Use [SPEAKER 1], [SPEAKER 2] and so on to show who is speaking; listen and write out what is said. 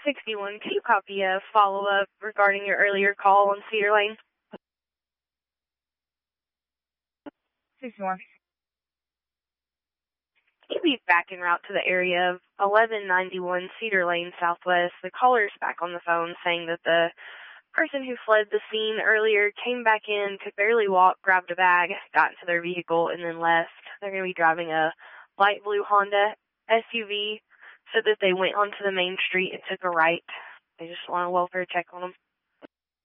[SPEAKER 1] 61, can you copy a follow-up regarding your earlier call on Cedar Lane?
[SPEAKER 2] 61.
[SPEAKER 1] Can you be back en route to the area of 1191 Cedar Lane Southwest? The caller's back on the phone saying that the person who fled the scene earlier came back in, could barely walk, grabbed a bag, got into their vehicle, and then left. They're going to be driving a light blue Honda SUV, so that they went onto the main street and took a right. They just want a welfare check on them.